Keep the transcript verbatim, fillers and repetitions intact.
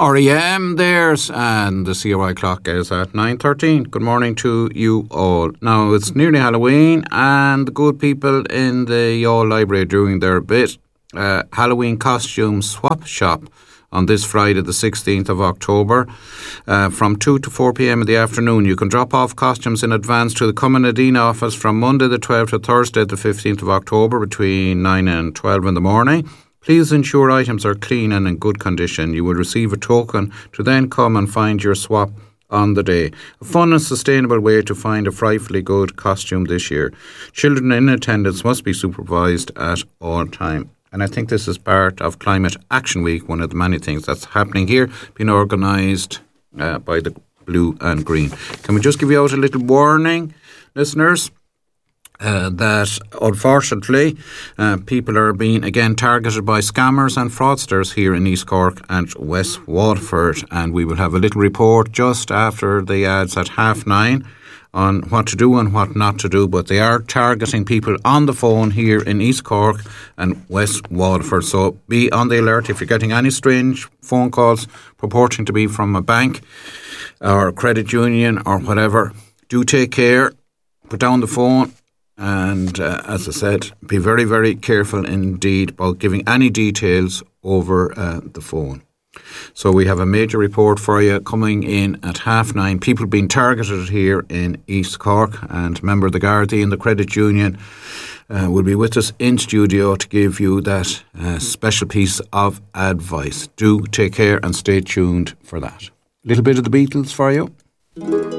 R E M there's and the C O I clock is at nine thirteen. Good morning to you all. Now it's nearly Halloween and the good people in the Youghal Library are doing their bit. Uh, Halloween costume swap shop on this Friday the sixteenth of October uh, from two to four p.m. in the afternoon. You can drop off costumes in advance to the Cumann office from Monday the twelfth to Thursday the fifteenth of October between nine and twelve in the morning. Please ensure items are clean and in good condition. You will receive a token to then come and find your swap on the day. A fun and sustainable way to find a frightfully good costume this year. Children in attendance must be supervised at all time. And I think this is part of Climate Action Week, one of the many things that's happening here, being organised uh, by the Blue and Green. Can we just give you out a little warning, listeners? Uh, that unfortunately uh, people are being again targeted by scammers and fraudsters here in East Cork and West Waterford, and we will have a little report just after the ads at half nine on what to do and what not to do, but they are targeting people on the phone here in East Cork and West Waterford, so be on the alert if you're getting any strange phone calls purporting to be from a bank or a credit union or whatever. Do take care, put down the phone. And uh, as I said, be very, very careful indeed about giving any details over uh, the phone. So we have a major report for you coming in at half nine. People being targeted here in East Cork, and member of the Gardaí and the Credit Union uh, will be with us in studio to give you that uh, special piece of advice. Do take care and stay tuned for that. A little bit of the Beatles for you.